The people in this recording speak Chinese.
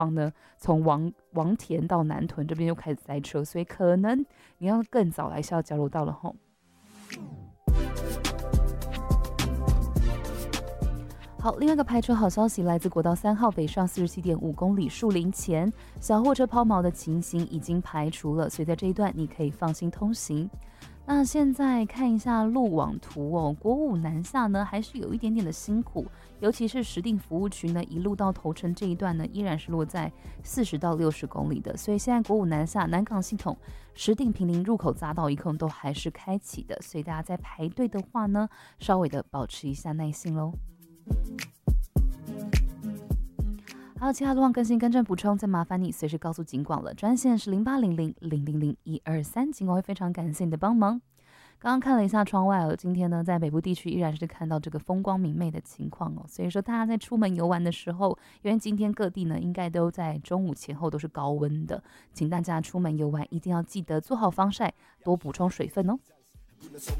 呢，从王田到南屯这边就开始塞车，所以可能你要更早来下交流道了吼。好，另外一个排除好消息来自国道3号北上47.5公里树林前小货车抛锚的情形已经排除了，所以在这一段你可以放心通行。那现在看一下路网图哦，国五南下呢还是有一点点的辛苦，尤其是石碇服务区呢，一路到头城这一段呢，依然是落在40到60公里的，所以现在国五南下南港系统石碇坪林入口匝道一共都还是开启的，所以大家在排队的话呢，稍微的保持一下耐心咯。还有其他路况更新跟正补充，再麻烦你随时告诉警广了，专线是0800000123，警广会非常感谢你的帮忙。刚刚看了一下窗外哦，今天呢在北部地区依然是看到这个风光明媚的情况哦，所以说大家在出门游玩的时候，因为今天各地呢应该都在中午前后都是高温的，请大家出门游玩一定要记得做好防晒，多补充水分哦。